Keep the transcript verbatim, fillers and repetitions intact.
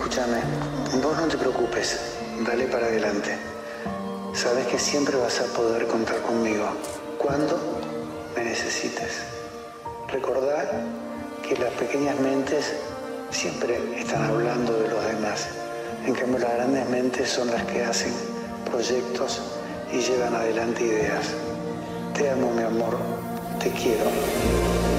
Escúchame, vos no te preocupes, dale para adelante. Sabes que siempre vas a poder contar conmigo cuando me necesites. Recordá que las pequeñas mentes siempre están hablando de los demás. En cambio, las grandes mentes son las que hacen proyectos y llevan adelante ideas. Te amo, mi amor. Te quiero.